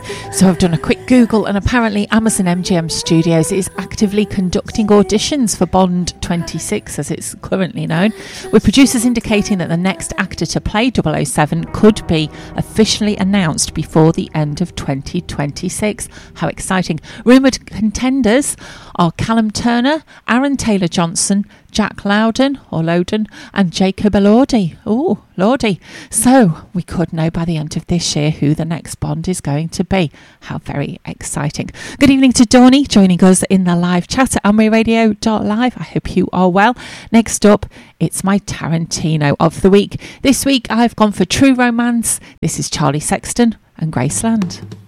So I've done a quick Google, and apparently Amazon MGM Studios is actively conducting auditions for Bond 26, as it's currently known, with producers indicating that the next actor to play 007 could be officially announced before the end of 2026. How exciting. Rumoured contenders are Callum Turner, Aaron Taylor-Johnson, Jack Loudon, and Jacob Elordi. Oh, Lordy. So we could know by the end of this year who the next Bond is going to be. How very exciting. Good evening to Dawny, joining us in the live chat at AmRadio.live. I hope you are well. Next up, it's my Tarantino of the week. This week I've gone for True Romance. This is Charlie Sexton and Graceland.